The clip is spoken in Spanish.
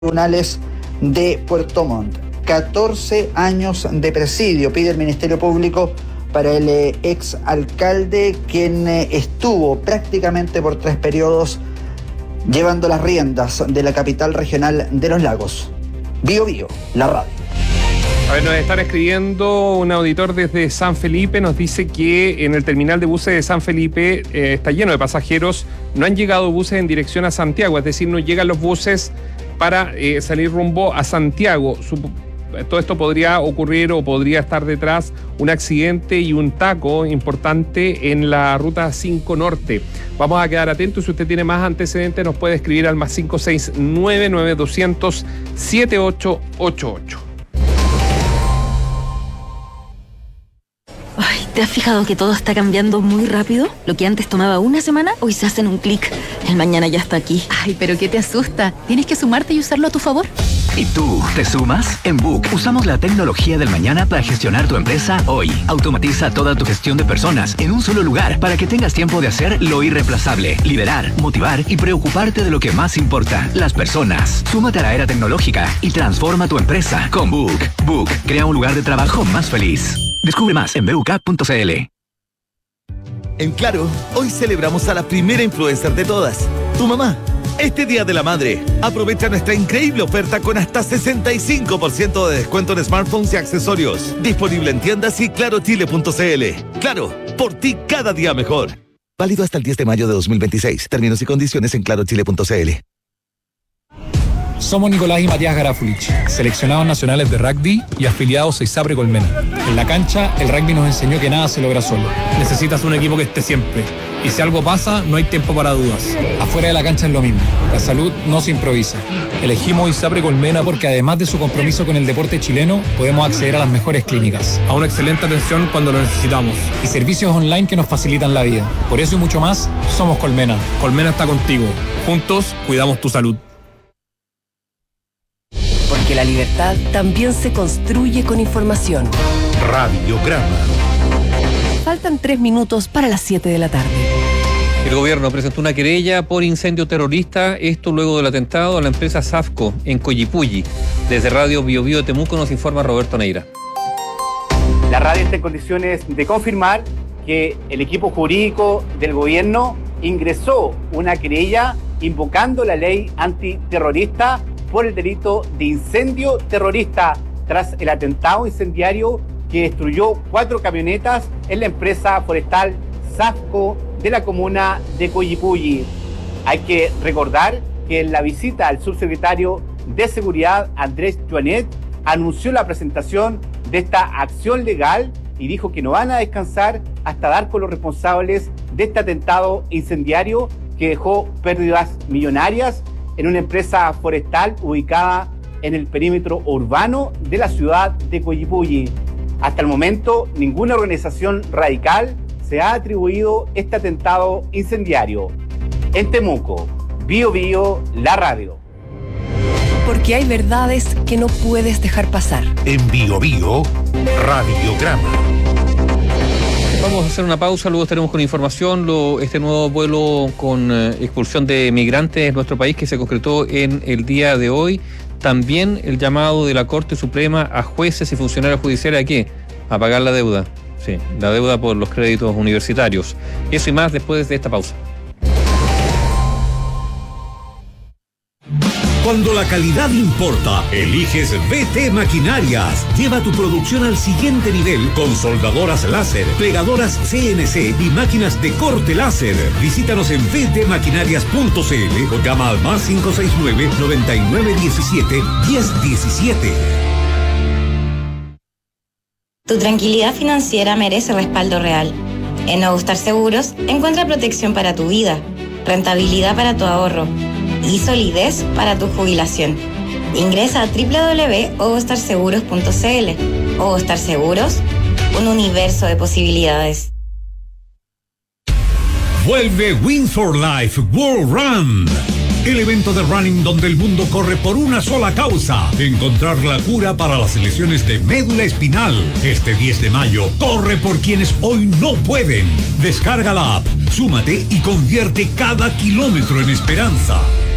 tribunales de Puerto Montt. 14 años de presidio pide el Ministerio Público para el ex alcalde, quien estuvo prácticamente por 3 periodos llevando las riendas de la capital regional de los lagos. Bío Bío, la radio. A ver, nos están escribiendo un auditor desde San Felipe, nos dice que en el terminal de buses de San Felipe está lleno de pasajeros, no han llegado buses en dirección a Santiago, es decir, no llegan los buses para salir rumbo a Santiago. Todo esto podría ocurrir o podría estar detrás un accidente y un taco importante en la ruta 5 Norte. Vamos a quedar atentos. Si usted tiene más antecedentes, nos puede escribir al más 569-9200-7888. Ay, ¿te has fijado que todo está cambiando muy rápido? Lo que antes tomaba una semana, hoy se hace en un clic. El mañana ya está aquí. Ay, pero ¿qué te asusta? Tienes que sumarte y usarlo a tu favor. ¿Y tú, te sumas? En Book usamos la tecnología del mañana para gestionar tu empresa hoy. Automatiza toda tu gestión de personas en un solo lugar para que tengas tiempo de hacer lo irreemplazable, liderar, motivar y preocuparte de lo que más importa, las personas. Súmate a la era tecnológica y transforma tu empresa con Book. Book crea un lugar de trabajo más feliz. Descubre más en buk.cl. En Claro, hoy celebramos a la primera influencer de todas, tu mamá. Este Día de la Madre, aprovecha nuestra increíble oferta con hasta 65% de descuento en smartphones y accesorios. Disponible en tiendas y clarochile.cl. Claro, por ti cada día mejor. Válido hasta el 10 de mayo de 2026. Términos y condiciones en clarochile.cl. Somos Nicolás y Matías Garafulich, seleccionados nacionales de rugby y afiliados a ISAPRE Colmena. En la cancha, el rugby nos enseñó que nada se logra solo. Necesitas un equipo que esté siempre. Y si algo pasa, no hay tiempo para dudas. Afuera de la cancha es lo mismo. La salud no se improvisa. Elegimos ISAPRE Colmena porque además de su compromiso con el deporte chileno, podemos acceder a las mejores clínicas, a una excelente atención cuando lo necesitamos y servicios online que nos facilitan la vida. Por eso y mucho más, somos Colmena. Colmena está contigo. Juntos, cuidamos tu salud. Porque la libertad también se construye con información. Radiograma. Faltan 3 minutos para las 7 de la tarde. El gobierno presentó una querella por incendio terrorista, esto luego del atentado a la empresa Safco en Coyipulli. Desde Radio Bío Bío de Temuco nos informa Roberto Neira. La radio está en condiciones de confirmar que el equipo jurídico del gobierno ingresó una querella invocando la ley antiterrorista por el delito de incendio terrorista tras el atentado incendiario que destruyó 4 camionetas en la empresa forestal Safco de la comuna de Coyipulli. Hay que recordar que en la visita al subsecretario de Seguridad, Andrés Joanet, anunció la presentación de esta acción legal y dijo que no van a descansar hasta dar con los responsables de este atentado incendiario que dejó pérdidas millonarias en una empresa forestal ubicada en el perímetro urbano de la ciudad de Coyipulli. Hasta el momento, ninguna organización radical se ha atribuido este atentado incendiario. En Temuco, Bío Bío, la radio. Porque hay verdades que no puedes dejar pasar. En Bío Bío, Radiograma. Vamos a hacer una pausa, luego estaremos con información, este nuevo vuelo con expulsión de migrantes en nuestro país que se concretó en el día de hoy. También el llamado de la Corte Suprema a jueces y funcionarios judiciales ¿a qué? A pagar la deuda. Sí, la deuda por los créditos universitarios. Eso y más después de esta pausa. Cuando la calidad importa, eliges BT Maquinarias. Lleva tu producción al siguiente nivel con soldadoras láser, plegadoras CNC y máquinas de corte láser. Visítanos en btmaquinarias.cl o llama al más 569-9917-1017. Tu tranquilidad financiera merece respaldo real. En Ogostar Seguros encuentra protección para tu vida, rentabilidad para tu ahorro y solidez para tu jubilación. Ingresa a www.ogostarseguros.cl. Ogostar Seguros, un universo de posibilidades. Vuelve Win for Life World Run. El evento de running donde el mundo corre por una sola causa: encontrar la cura para las lesiones de médula espinal. Este 10 de mayo, corre por quienes hoy no pueden. Descarga la app, súmate y convierte cada kilómetro en esperanza.